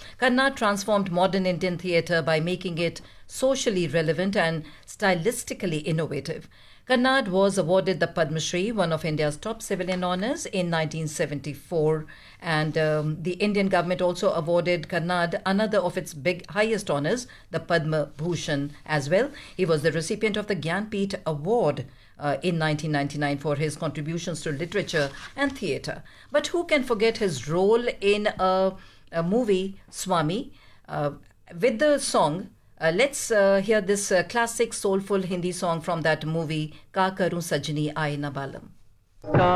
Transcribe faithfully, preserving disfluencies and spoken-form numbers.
Kannad transformed modern Indian theatre by making it socially relevant and stylistically innovative. Kannad was awarded the Padma Shri, one of India's top civilian honours, in nineteen seventy-four. And um, the Indian government also awarded Kannad another of its big highest honours, the Padma Bhushan, as well. He was the recipient of the Gyanpith Award uh, in nineteen ninety-nine for his contributions to literature and theatre. But who can forget his role in a, a movie, Swami, uh, with the song. Uh, let's uh, hear this uh, classic soulful Hindi song from that movie, Ka Karu Sajni Aaye Na Balam.